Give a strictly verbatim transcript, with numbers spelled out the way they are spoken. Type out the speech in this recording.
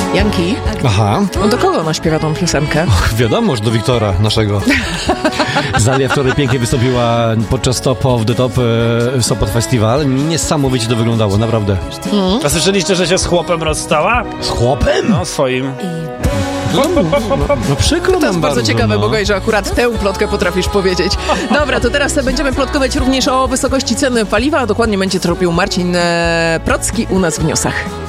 Janki, Aha. no do kogo ona śpiewa tą piosenkę? Och, wiadomo, że do Wiktora, naszego. Zalia wczoraj pięknie wystąpiła podczas Top of the Top e, Sopot Festival. Niesamowicie to wyglądało, naprawdę. Mm. A słyszeliście, że się z chłopem rozstała? Z chłopem? No, swoim. No, no, no przykro To nam jest bardzo bardzo, ciekawe, no. Bogaj, że akurat tę plotkę potrafisz powiedzieć. Dobra, to teraz będziemy plotkować również o wysokości ceny paliwa, a dokładnie będzie to robił Marcin e, Procki u nas w Newsach.